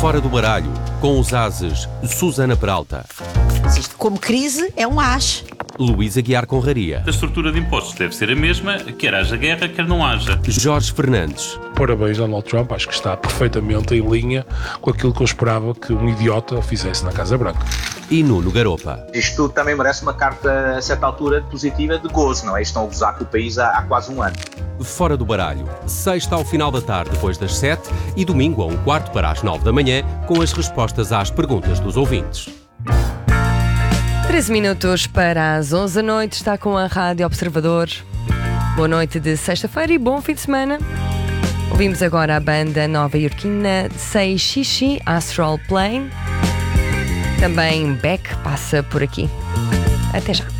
Fora do baralho, com os ases Susana Peralta, Se isto como crise é um as. Luís Aguiar Conraria, A estrutura de impostos deve ser a mesma, quer haja guerra, quer não haja. Jorge Fernandes, Parabéns, Donald Trump. Acho que está perfeitamente em linha com aquilo que eu esperava que um idiota fizesse na Casa Branca. e Nuno Garopa. Isto também merece uma carta, a certa altura, positiva de gozo, não é? Estão a gozar com o país há quase um ano. Fora do baralho, sexta ao final da tarde depois das 7 e domingo a 1/4 para as 9 da manhã, com as respostas às perguntas dos ouvintes. 13 minutos para as 11 da noite, está com a Rádio Observador. Boa noite de sexta-feira e bom fim de semana. Ouvimos agora a banda nova-iorquina Say Xixi Astral Plane. Também Beck passa por aqui. Até já.